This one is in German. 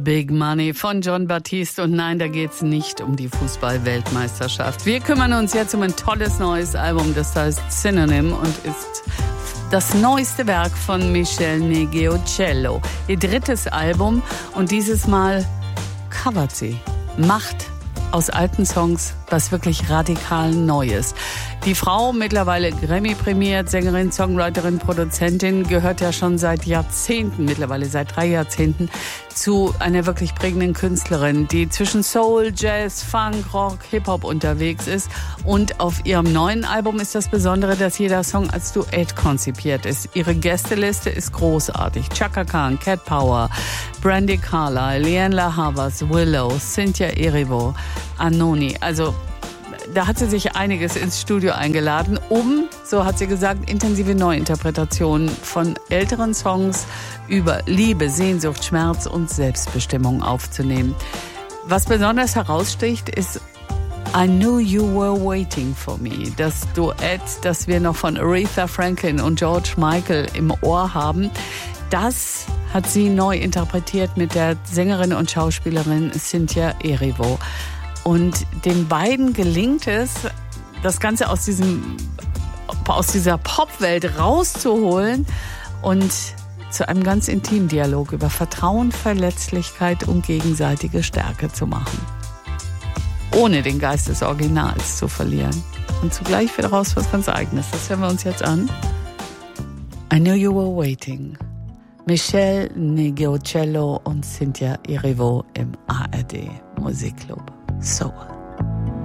Big Money von Jon Batiste. Und nein, da geht's nicht um die Fußball-Weltmeisterschaft. Wir kümmern uns jetzt um ein tolles neues Album, das heißt Synonym und ist das neueste Werk von Michelle Nigiocello. Ihr drittes Album und dieses Mal covert sie. Macht aus alten Songs was wirklich radikal Neues. Die Frau, mittlerweile Grammy-prämiert, Sängerin, Songwriterin, Produzentin, gehört ja schon seit Jahrzehnten, mittlerweile seit 3 Jahrzehnten, zu einer wirklich prägenden Künstlerin, die zwischen Soul, Jazz, Funk, Rock, Hip-Hop unterwegs ist. Und auf ihrem neuen Album ist das Besondere, dass jeder Song als Duett konzipiert ist. Ihre Gästeliste ist großartig. Chaka Khan, Cat Power, Brandi Carlile, Lianne La Havas, Willow, Cynthia Erivo, Anoni. Also da hat sie sich einiges ins Studio eingeladen, um, so hat sie gesagt, intensive Neuinterpretationen von älteren Songs über Liebe, Sehnsucht, Schmerz und Selbstbestimmung aufzunehmen. Was besonders heraussticht, ist I Knew You Were Waiting For Me, das Duett, das wir noch von Aretha Franklin und George Michael im Ohr haben. Das hat sie neu interpretiert mit der Sängerin und Schauspielerin Cynthia Erivo. Und den beiden gelingt es, das Ganze aus dieser Popwelt rauszuholen und zu einem ganz intimen Dialog über Vertrauen, Verletzlichkeit und gegenseitige Stärke zu machen. Ohne den Geist des Originals zu verlieren. Und zugleich wird daraus was ganz Eigenes. Das hören wir uns jetzt an. I Knew You Were Waiting. Michelle Nigiocello und Cynthia Erivo im ARD Musikclub. So.